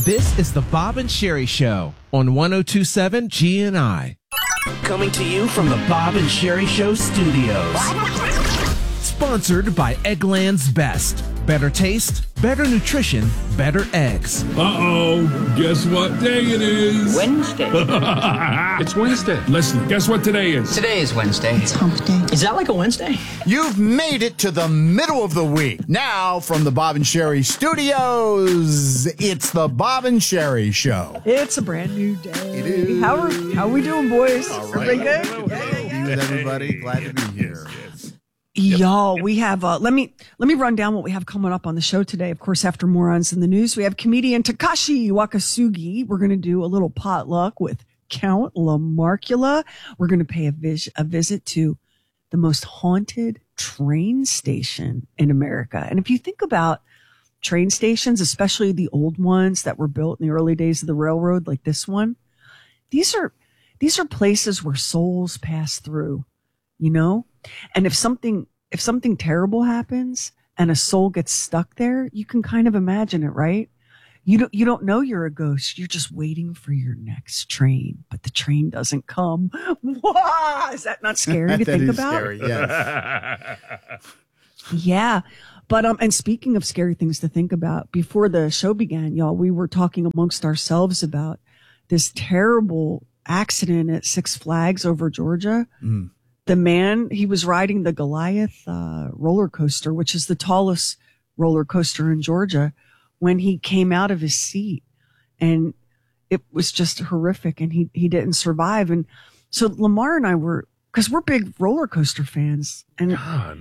This is the Bob and Sherry Show on 102.7 GNI. Coming to you from the Bob and Sherry Show studios. Sponsored by Eggland's Best. Better taste, better nutrition, better eggs. Uh-oh, guess what day it is? Wednesday. It's Wednesday. Listen, guess what today is? Today is Wednesday. It's hump day. Is that like a Wednesday? You've made it to the middle of the week. Now, from the Bob and Sherry studios, it's the Bob and Sherry Show. It's a brand new day. It is. How are we doing, boys? All right. Everybody good? Hello, everybody. Glad to be here. Y'all, we have, let me run down what we have coming up on the show today. Of course, after Morons in the News, we have comedian Takashi Wakasugi. We're going to do a little potluck with Count Lamarcula. We're going to pay a visit to the most haunted train station in America. And if you think about train stations, especially the old ones that were built in the early days of the railroad, like this one, these are places where souls pass through, you know? And if something terrible happens and a soul gets stuck there, you can kind of imagine it, right? You don't know you're a ghost. You're just waiting for your next train, but the train doesn't come. Wow! Is that not scary to think about? Scary, yes. Yeah. But and speaking of scary things to think about, before the show began, y'all, we were talking amongst ourselves about this terrible accident at Six Flags over Georgia. Mm. The man, he was riding the Goliath roller coaster, which is the tallest roller coaster in Georgia, when he came out of his seat. And it was just horrific, and he didn't survive. And so Lamar and I were, because we're big roller coaster fans. And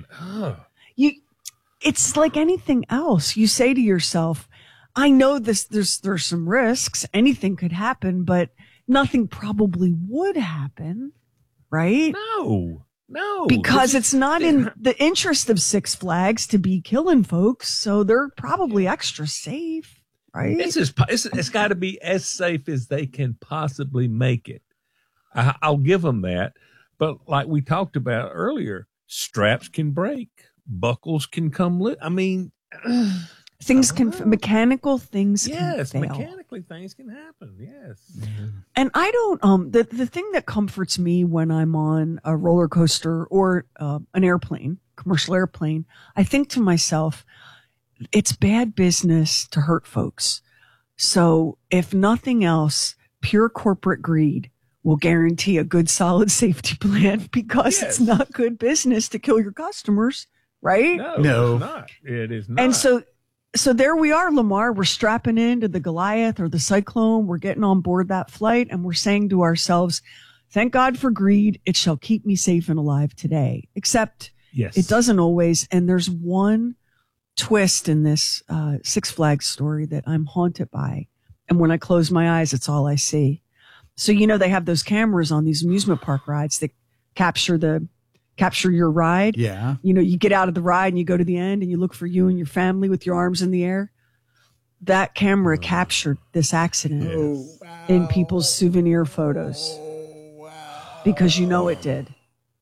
it's like anything else. You say to yourself, I know there's some risks. Anything could happen, but nothing probably would happen. Right? No. Because it's not in the interest of Six Flags to be killing folks, so they're probably extra safe, right? It's got to be as safe as they can possibly make it. I'll give them that. But like we talked about earlier, straps can break, buckles can come I mean, things can, mechanical things can fail. Mechanically things can happen, yes. Mm-hmm. And I don't, the thing that comforts me when I'm on a roller coaster or an airplane, commercial airplane, I think to myself, it's bad business to hurt folks. So if nothing else, pure corporate greed will guarantee a good, solid safety plan, because it's not good business to kill your customers, right? No. It's not. It is not. And so there we are, Lamar. We're strapping into the Goliath or the Cyclone. We're getting on board that flight, and we're saying to ourselves, thank God for greed. It shall keep me safe and alive today. Except it doesn't always. And there's one twist in this Six Flags story that I'm haunted by. And when I close my eyes, it's all I see. So, you know, they have those cameras on these amusement park rides that capture your ride. Yeah. You know, you get out of the ride and you go to the end and you look for you and your family with your arms in the air. That camera captured this accident in people's souvenir photos. Because you know it did.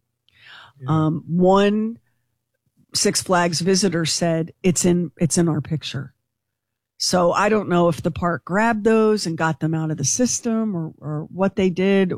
One Six Flags visitor said it's in our picture. So I don't know if the park grabbed those and got them out of the system or what they did,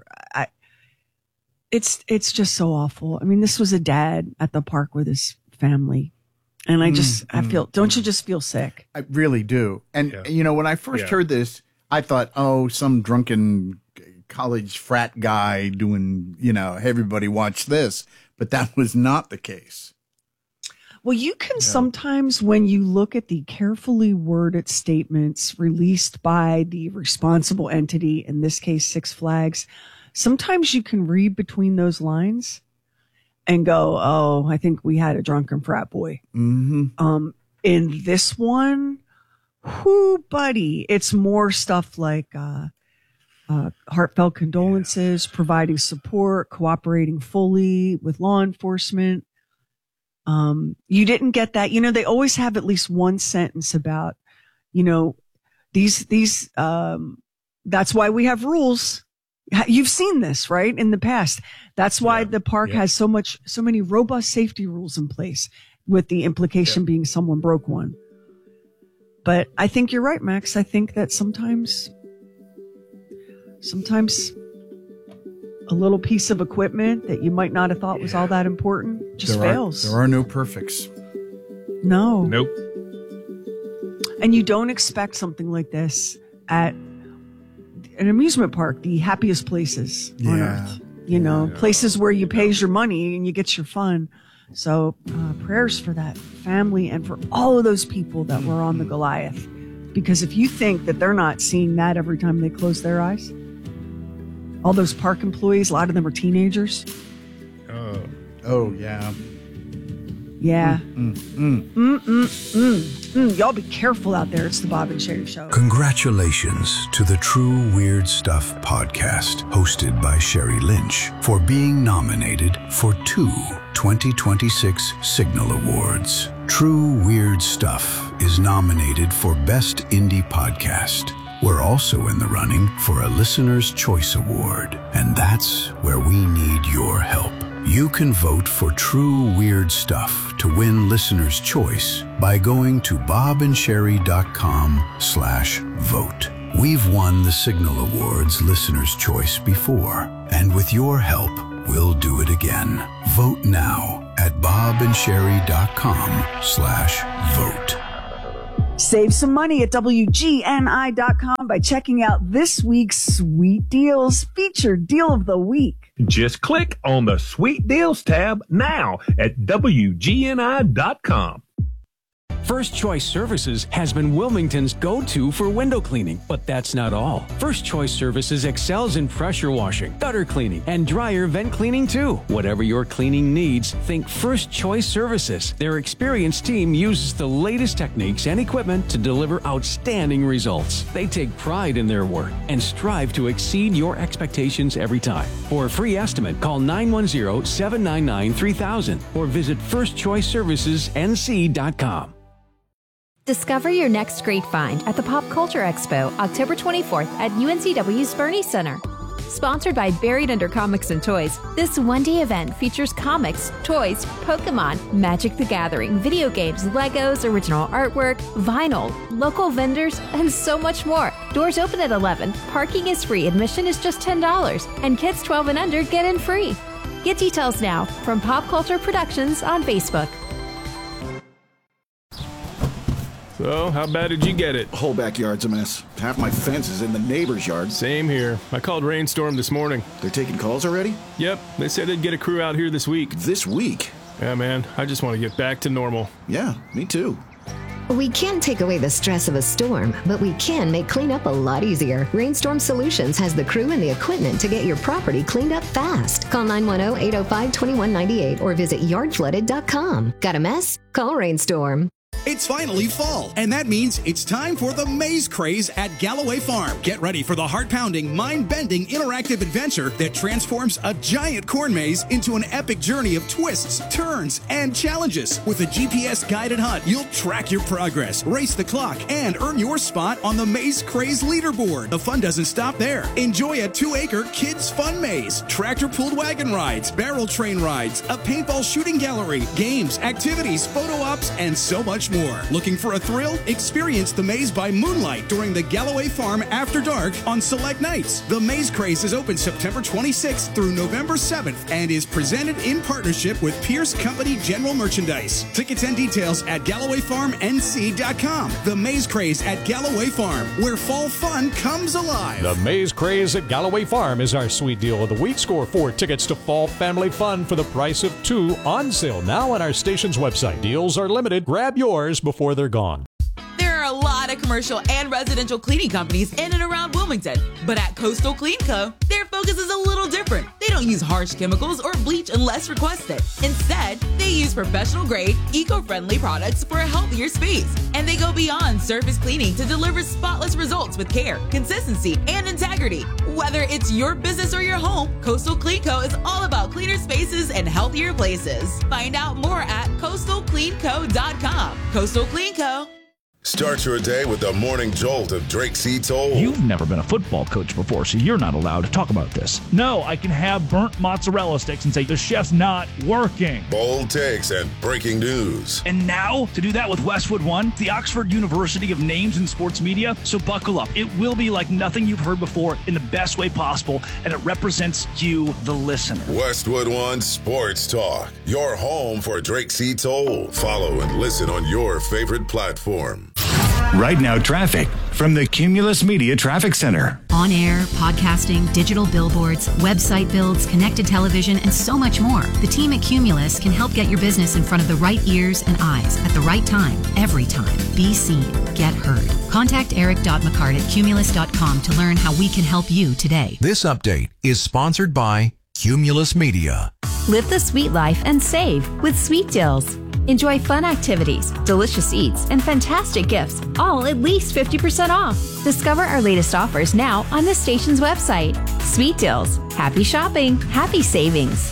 It's just so awful. I mean, this was a dad at the park with his family. And I feel, don't you just feel sick? I really do. And, you know, when I first heard this, I thought, some drunken college frat guy doing, you know, hey, everybody watch this. But that was not the case. Well, you can sometimes, when you look at the carefully worded statements released by the responsible entity, in this case, Six Flags, sometimes you can read between those lines and go, oh, I think we had a drunken frat boy. Mm-hmm. In this one, buddy, it's more stuff like heartfelt condolences, providing support, cooperating fully with law enforcement. You didn't get that. You know, they always have at least one sentence about, you know, these that's why we have rules. You've seen this, right? In the past. That's why the park has so many robust safety rules in place, with the implication being someone broke one. But I think you're right, Max. I think that sometimes a little piece of equipment that you might not have thought was all that important just fails. There are no perfects. No. Nope. And you don't expect something like this at an amusement park, the happiest places on earth. You know, places where you pays your money and you get your fun. So prayers for that family and for all of those people that were on the Goliath. Because if you think that they're not seeing that every time they close their eyes, all those park employees, a lot of them are teenagers. Oh, yeah. Yeah. Y'all be careful out there. It's the Bob and Sherry Show. Congratulations to the True Weird Stuff podcast, hosted by Sherry Lynch, for being nominated for 2 2026 Signal Awards. True Weird Stuff is nominated for Best Indie Podcast. We're also in the running for a Listener's Choice Award, and that's where we need your help. You can vote for True Weird Stuff to win Listener's Choice by going to bobandsherry.com/vote. We've won the Signal Awards Listener's Choice before, and with your help, we'll do it again. Vote now at bobandsherry.com/vote. Save some money at WGNI.com by checking out this week's Sweet Deals featured deal of the week. Just click on the Sweet Deals tab now at WGNI.com. First Choice Services has been Wilmington's go-to for window cleaning, but that's not all. First Choice Services excels in pressure washing, gutter cleaning, and dryer vent cleaning too. Whatever your cleaning needs, think First Choice Services. Their experienced team uses the latest techniques and equipment to deliver outstanding results. They take pride in their work and strive to exceed your expectations every time. For a free estimate, call 910-799-3000 or visit firstchoiceservicesnc.com. Discover your next great find at the Pop Culture Expo, October 24th at UNCW's Bernie Center. Sponsored by Buried Under Comics and Toys, this one-day event features comics, toys, Pokemon, Magic the Gathering, video games, Legos, original artwork, vinyl, local vendors, and so much more. Doors open at 11, parking is free, admission is just $10, and kids 12 and under get in free. Get details now from Pop Culture Productions on Facebook. So, how bad did you get it? Whole backyard's a mess. Half my fence is in the neighbor's yard. Same here. I called Rainstorm this morning. They're taking calls already? Yep. They said they'd get a crew out here this week. This week? Yeah, man. I just want to get back to normal. Yeah, me too. We can't take away the stress of a storm, but we can make cleanup a lot easier. Rainstorm Solutions has the crew and the equipment to get your property cleaned up fast. Call 910-805-2198 or visit yardflooded.com. Got a mess? Call Rainstorm. It's finally fall, and that means it's time for the maze craze at Galloway Farm. Get ready for the heart-pounding, mind-bending, interactive adventure that transforms a giant corn maze into an epic journey of twists, turns, and challenges. With a GPS-guided hunt, you'll track your progress, race the clock, and earn your spot on the Maze Craze leaderboard. The fun doesn't stop there. Enjoy a 2-acre kids' fun maze, tractor-pulled wagon rides, barrel train rides, a paintball shooting gallery, games, activities, photo ops, and so much more. Looking for a thrill? Experience the maze by moonlight during the Galloway Farm After Dark on select nights. The Maze Craze is open September 26th through November 7th and is presented in partnership with Pierce Company General Merchandise. Tickets and details at GallowayFarmNC.com. The Maze Craze at Galloway Farm, where fall fun comes alive. The Maze Craze at Galloway Farm is our sweet deal of the week. Score 4 tickets to fall family fun for the price of 2 on sale now on our station's website. Deals are limited. Grab yours before they're gone. There are a lot of commercial and residential cleaning companies in and around Wilmington, but at Coastal Clean Co., their focus is a little different. They don't use harsh chemicals or bleach unless requested. Instead, they use professional-grade, eco-friendly products for a healthier space. And they go beyond surface cleaning to deliver spotless results with care, consistency, and integrity. Whether it's your business or your home, Coastal Clean Co. is all about cleaner spaces and healthier places. Find out more at coastalcleanco.com. Coastal Clean Co. Start your day with the morning jolt of Drake C. Toll. You've never been a football coach before, so you're not allowed to talk about this. No, I can have burnt mozzarella sticks and say the chef's not working. Bold takes and breaking news. And now, to do that with Westwood One, the Oxford University of Names in Sports Media. So buckle up. It will be like nothing you've heard before in the best way possible, and it represents you, the listener. Westwood One Sports Talk, your home for Drake C. Toll. Follow and listen on your favorite platform. Right now, traffic from the Cumulus Media Traffic Center. On air, podcasting, digital billboards, website builds, connected television, and so much more. The team at Cumulus can help get your business in front of the right ears and eyes at the right time, every time. Be seen. Get heard. Contact eric.mccart at cumulus.com to learn how we can help you today. This update is sponsored by Cumulus Media. Live the sweet life and save with Sweet Deals. Enjoy fun activities, delicious eats, and fantastic gifts, all at least 50% off. Discover our latest offers now on the station's website. Sweet Deals. Happy shopping. Happy savings.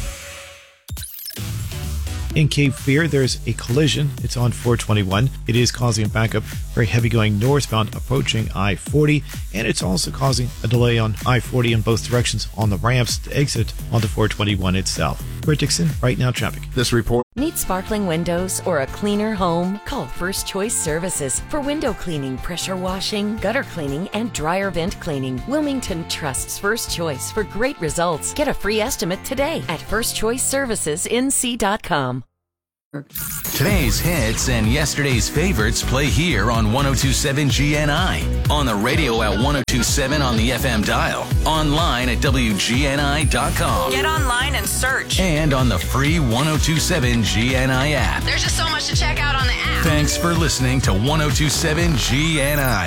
In Cape Fear, there's a collision. It's on 421. It is causing a backup, very heavy going northbound approaching I-40, and it's also causing a delay on I-40 in both directions on the ramps to exit onto 421 itself. Brett Dixon, Right Now Traffic. This report. Need sparkling windows or a cleaner home? Call First Choice Services for window cleaning, pressure washing, gutter cleaning, and dryer vent cleaning. Wilmington trusts First Choice for great results. Get a free estimate today at firstchoiceservicesnc.com. Today's hits and yesterday's favorites play here on 102.7 GNI, on the radio at 102.7 on the FM dial, online at WGNI.com. Get online and search. And on the free 102.7 GNI app. There's just so much to check out on the app. Thanks for listening to 102.7 GNI.